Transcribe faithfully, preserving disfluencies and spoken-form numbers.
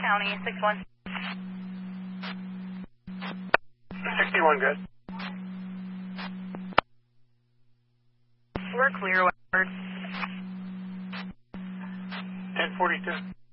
County, six one. sixty-one, good. We're clear, Westward. ten forty-two.